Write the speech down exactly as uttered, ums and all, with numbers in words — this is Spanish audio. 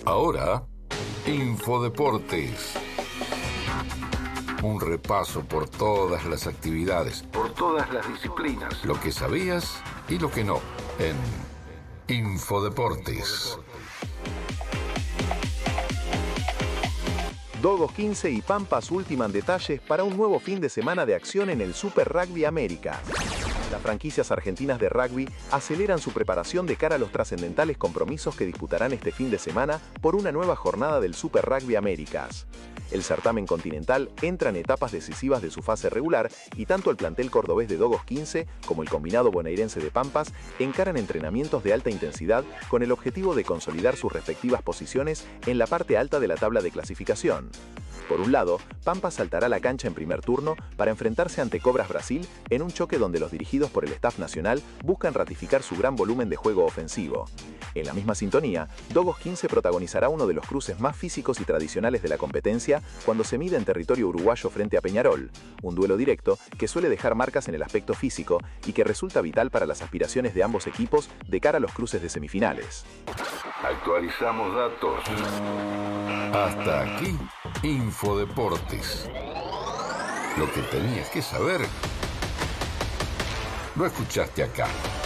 Ahora, Infodeportes. Un repaso por todas las actividades, por todas las disciplinas, lo que sabías y lo que no, en Infodeportes. Dogos quince y Pampas ultiman detalles para un nuevo fin de semana de acción en el Super Rugby Américas. Las franquicias argentinas de rugby aceleran su preparación de cara a los trascendentales compromisos que disputarán este fin de semana por una nueva jornada del Super Rugby Américas. El certamen continental entra en etapas decisivas de su fase regular y tanto el plantel cordobés de Dogos quince como el combinado bonaerense de Pampas encaran entrenamientos de alta intensidad con el objetivo de consolidar sus respectivas posiciones en la parte alta de la tabla de clasificación. Por un lado, Pampas saltará a la cancha en primer turno para enfrentarse ante Cobras Brasil en un choque donde los dirigidos por el staff nacional buscan ratificar su gran volumen de juego ofensivo. En la misma sintonía, Dogos quince protagonizará uno de los cruces más físicos y tradicionales de la competencia cuando se mide en territorio uruguayo frente a Peñarol, un duelo directo que suele dejar marcas en el aspecto físico y que resulta vital para las aspiraciones de ambos equipos de cara a los cruces de semifinales. Actualizamos datos. Hasta aquí, Infodeportes. Lo que tenías que saber, lo escuchaste acá.